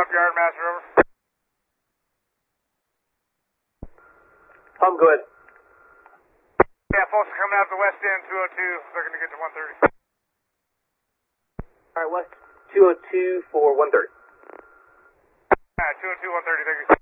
up yard, master, over. I'm good. Yeah, folks are coming out the west end, 202. They're going to get to 130. Alright, west 202 for 130. Yeah, 202, 130, thank you.